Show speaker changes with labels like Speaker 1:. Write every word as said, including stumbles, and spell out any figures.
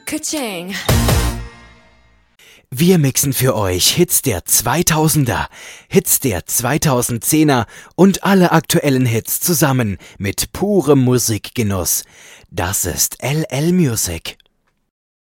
Speaker 1: Ka-ching.
Speaker 2: Wir mixen für euch Hits der zweitausender, Hits der zweitausendzehner und alle aktuellen Hits zusammen mit purem Musikgenuss. Das ist L L Music.